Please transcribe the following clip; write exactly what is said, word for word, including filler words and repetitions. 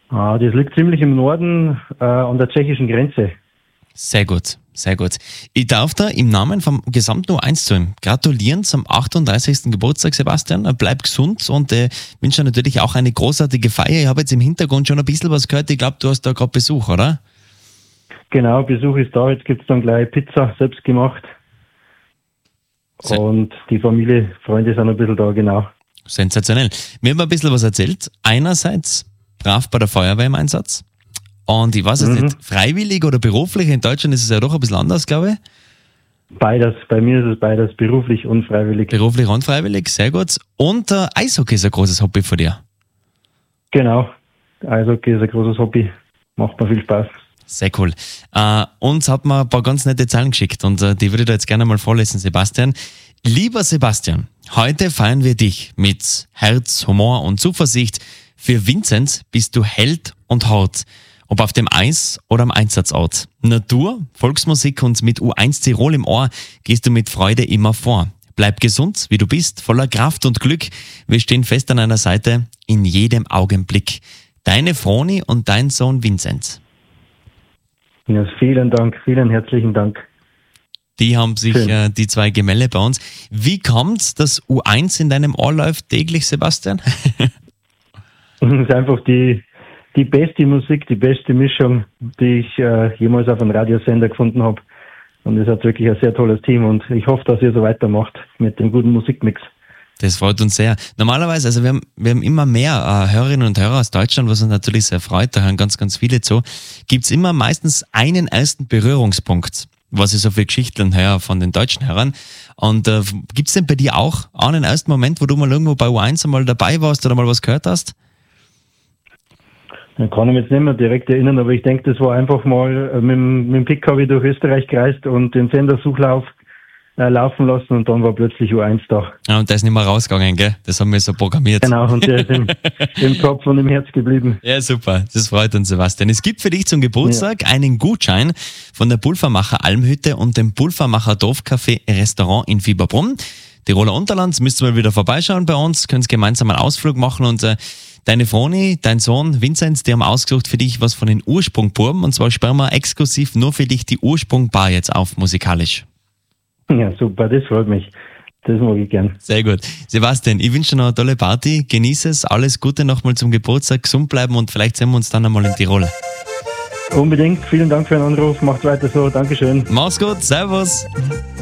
Ah, das liegt ziemlich im Norden äh, an der tschechischen Grenze. Sehr gut, sehr gut. Ich darf da im Namen vom gesamten U eins Team gratulieren zum achtunddreißigsten Geburtstag, Sebastian. Bleib gesund und äh, wünsche dir natürlich auch eine großartige Feier. Ich habe jetzt im Hintergrund schon ein bisschen was gehört. Ich glaube, du hast da gerade Besuch, oder? Genau, Besuch ist da. Jetzt gibt es dann gleich Pizza, selbst gemacht. Se- Und die Familie, Freunde sind ein bisschen da, genau. Sensationell. Mir haben ein bisschen was erzählt. Einerseits brav bei der Feuerwehr im Einsatz. Und ich weiß jetzt Mhm. nicht, freiwillig oder beruflich. In Deutschland ist es ja doch ein bisschen anders, glaube ich. Beides, bei mir ist es beides, beruflich und freiwillig. Beruflich und freiwillig, sehr gut. Und äh, Eishockey ist ein großes Hobby von dir. Genau. Eishockey ist ein großes Hobby. Macht mir viel Spaß. Sehr cool. Äh, uns hat man ein paar ganz nette Zahlen geschickt und äh, die würde ich da jetzt gerne mal vorlesen, Sebastian. Lieber Sebastian, heute feiern wir dich mit Herz, Humor und Zuversicht. Für Vinzenz bist du Held und Hort. Ob auf dem Eis oder am Einsatzort. Natur, Volksmusik und mit U eins Tirol im Ohr gehst du mit Freude immer vor. Bleib gesund, wie du bist, voller Kraft und Glück. Wir stehen fest an deiner Seite in jedem Augenblick. Deine Froni und dein Sohn Vinzenz. Ja, vielen Dank, vielen herzlichen Dank. Die haben sich Schön. äh, die zwei gemeldet bei uns. Wie kommt's, dass U eins in deinem Ohr läuft täglich, Sebastian? Es ist einfach die, die beste Musik, die beste Mischung, die ich äh, jemals auf einem Radiosender gefunden habe. Und es hat wirklich ein sehr tolles Team und ich hoffe, dass ihr so weitermacht mit dem guten Musikmix. Das freut uns sehr. Normalerweise, also wir haben, wir haben immer mehr äh, Hörerinnen und Hörer aus Deutschland, was uns natürlich sehr freut, da hören ganz, ganz viele zu. Gibt's immer meistens einen ersten Berührungspunkt, was ich so für Geschichten höre von den deutschen Hörern. Und äh, gibt's denn bei dir auch einen ersten Moment, wo du mal irgendwo bei U eins einmal dabei warst oder mal was gehört hast? Dann kann ich mich jetzt nicht mehr direkt erinnern, aber ich denke, das war einfach mal äh, mit, dem- mit dem P K W durch Österreich gereist und den Sendersuchlauf äh, laufen lassen und dann war plötzlich U eins da. Ja, und der ist nicht mehr rausgegangen, gell? Das haben wir so programmiert. Genau, und der ist im, im Kopf und im Herz geblieben. Ja, super. Das freut uns, Sebastian. Es gibt für dich zum Geburtstag einen Gutschein von der Pulvermacher Almhütte und dem Pulvermacher Dorfcafé Restaurant in Fieberbrunn. Tiroler Unterland, müsst ihr mal wieder vorbeischauen bei uns, könnt gemeinsam einen Ausflug machen und äh, deine Froni, dein Sohn Vinzenz, die haben ausgesucht für dich was von den Ursprungburben und zwar sperren wir exklusiv nur für dich die Ursprungbar jetzt auf musikalisch. Ja, super, das freut mich. Das mag ich gern. Sehr gut. Sebastian, ich wünsche dir noch eine tolle Party, genieße es, alles Gute nochmal zum Geburtstag, gesund bleiben und vielleicht sehen wir uns dann einmal in Tirol. Unbedingt, vielen Dank für den Anruf, macht weiter so, Dankeschön. Mach's gut, servus.